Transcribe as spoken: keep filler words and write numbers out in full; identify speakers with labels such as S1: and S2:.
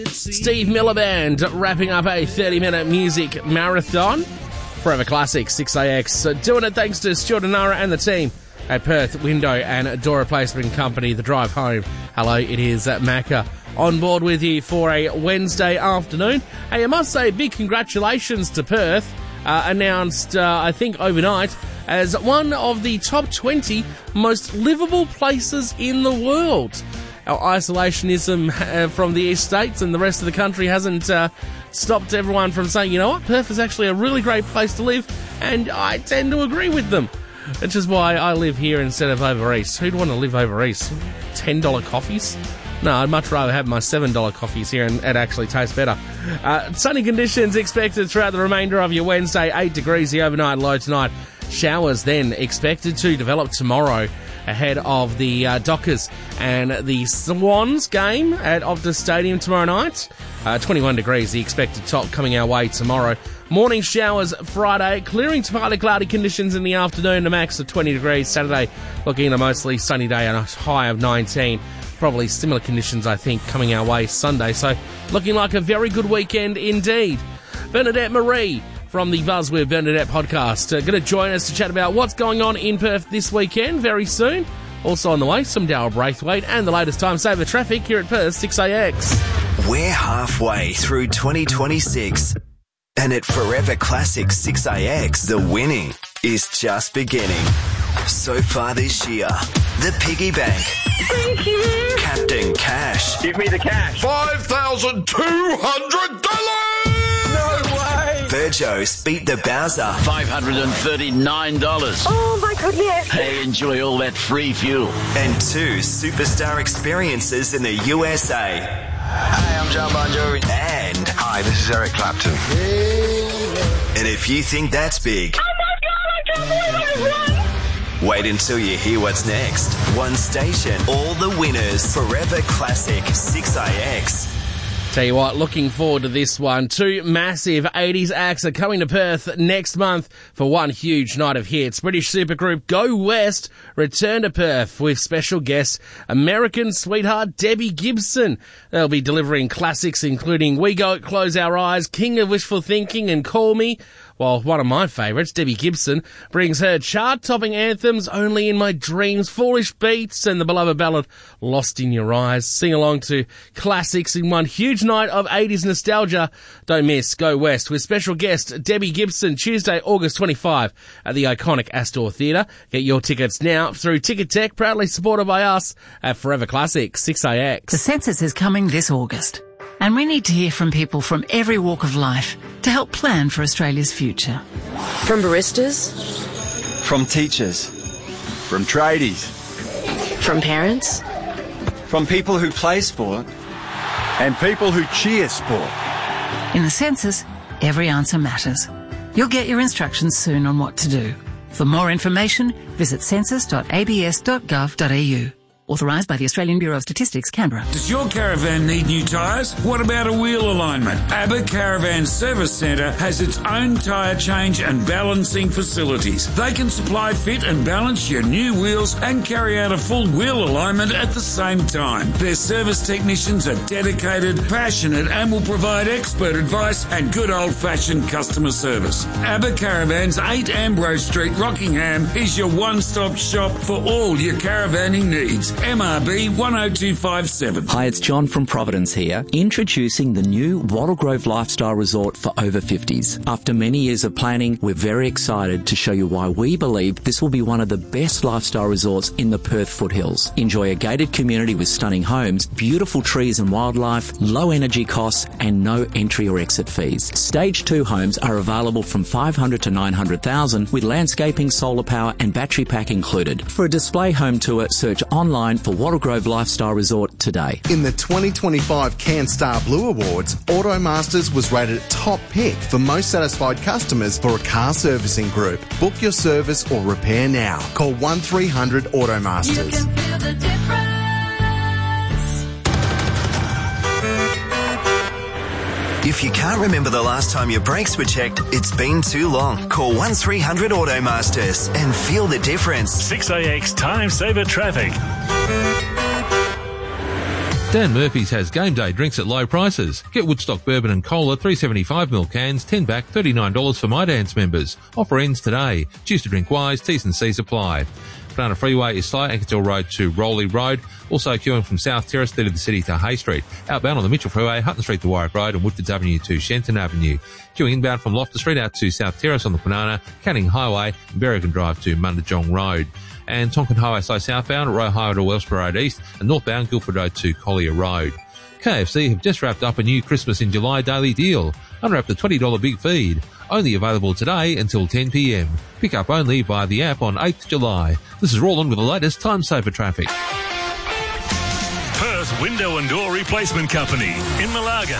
S1: Steve Miller Band wrapping up a thirty-minute music marathon. Forever Classic, six A X. Uh, doing it thanks to Stuart and Nara and the team at Perth Window and Door Replacement Company. The drive home. Hello, it is uh, Macca on board with you for a Wednesday afternoon. Hey, I must say big congratulations to Perth. Uh, announced, uh, I think, overnight as one of the top twenty most livable places in the world. Our isolationism uh, from the East States and the rest of the country hasn't uh, stopped everyone from saying, you know what, Perth is actually a really great place to live, and I tend to agree with them. Which is why I live here instead of over east. Who'd want to live over east? ten dollar coffees? No, I'd much rather have my seven dollar coffees here, and it actually tastes better. Uh, sunny conditions expected throughout the remainder of your Wednesday. eight degrees the overnight low tonight. Showers then expected to develop tomorrow ahead of the uh, Dockers and the Swans game at Optus Stadium tomorrow night. Uh, twenty-one degrees the expected top coming our way tomorrow. Morning showers Friday, clearing to partly cloudy conditions in the afternoon, a max of twenty degrees. Saturday looking at a mostly sunny day and a high of nineteen. Probably similar conditions, I think, coming our way Sunday. So looking like a very good weekend indeed. Bernadette Marie from the Buzz with Bernadette podcast. Uh, going to join us to chat about what's going on in Perth this weekend very soon. Also on the way, some Darryl Braithwaite and the latest time saver traffic here at Perth six A X.
S2: We're halfway through twenty twenty-six. And at Forever Classic six A X, the winning is just beginning. So far this year, the piggy bank.
S3: Thank you.
S2: Captain Cash.
S3: Give me the cash.
S4: five thousand two hundred dollars!
S3: No way.
S2: Virgos beat the Bowser.
S5: five hundred thirty-nine dollars.
S3: Oh my goodness.
S5: Hey, enjoy all that free fuel.
S2: And two superstar experiences in the U S A.
S6: Hi, I'm John Bon Jovi.
S2: And...
S6: Hi, this is Eric Clapton.
S2: And if you think that's big...
S3: Oh my God, I can't believe I won.
S2: Wait until you hear what's next. One station, all the winners. Forever Classic six A X.
S1: Tell you what, looking forward to this one. Two massive eighties acts are coming to Perth next month for one huge night of hits. British supergroup Go West return to Perth with special guest American sweetheart Debbie Gibson. They'll be delivering classics including We Go, Close Our Eyes, King of Wishful Thinking and Call Me. While one of my favourites, Debbie Gibson, brings her chart-topping anthems Only in My Dreams, Foolish Beats and the beloved ballad Lost in Your Eyes. Sing along to classics in one huge night of eighties nostalgia. Don't miss Go West with special guest Debbie Gibson Tuesday, August twenty-fifth at the iconic Astor Theatre. Get your tickets now through Ticketek, proudly supported by us at Forever Classic six A X.
S7: The census is coming this August, and we need to hear from people from every walk of life to help plan for Australia's future.
S8: From baristas,
S6: From teachers. From tradies.
S8: from parents,
S6: From people who play sport. And people who cheer sport.
S7: In the census, every answer matters. You'll get your instructions soon on what to do. For more information, visit census dot a b s dot gov dot a u. Authorised by the Australian Bureau of Statistics, Canberra.
S9: Does your caravan need new tyres? What about a wheel alignment? ABBA Caravan Service Centre has its own tyre change and balancing facilities. They can supply, fit and balance your new wheels and carry out a full wheel alignment at the same time. Their service technicians are dedicated, passionate and will provide expert advice and good old-fashioned customer service. ABBA Caravans, eight Ambrose Street, Rockingham is your one-stop shop for all your caravanning needs. M R B one oh two five seven.
S10: Hi, it's John from Providence here, introducing the new Wattle Grove Lifestyle Resort for over fifties. After many years of planning, we're very excited to show you why we believe this will be one of the best lifestyle resorts in the Perth foothills. Enjoy a gated community with stunning homes, beautiful trees and wildlife, low energy costs and no entry or exit fees. Stage two homes are available from five hundred to nine hundred thousand with landscaping, solar power and battery pack included. For a display home tour, search online for Wattle Grove Lifestyle Resort today.
S11: In the twenty twenty-five CanStar Blue Awards, Automasters was rated top pick for most satisfied customers for a car servicing group. Book your service or repair now. Call one three hundred Automasters.
S3: You can feel the difference.
S2: If you can't remember the last time your brakes were checked, it's been too long. Call one three hundred Automasters and feel the difference.
S12: six A X Time Saver Traffic. Dan Murphy's has game day drinks at low prices. Get Woodstock Bourbon and Cola three seventy-five milliliter cans, ten back, thirty-nine dollars for My Dance members. Offer ends today. Choose to drink wise, T's and C's apply. Banana Freeway is slow, Ankersville Road to Rowley Road. Also queuing from South Terrace through to the city to Hay Street. Outbound on the Mitchell Freeway, Hutton Street to Warwick Road and Woodfords Avenue to Shenton Avenue. Queuing inbound from Loftus Street out to South Terrace on the Banana, Canning Highway and Berrigan Drive to Mundajong Road. And Tonkin Highway slow southbound, Roe Highway to Wellsborough Road East and northbound Guildford Road to Collier Road. K F C have just wrapped up a new Christmas in July daily deal. Unwrap the twenty dollars Big Feed. Only available today until ten p.m. Pick up only via the app on eighth of July. This is Roland with the latest time saver traffic.
S13: Perth Window and Door Replacement Company in Malaga.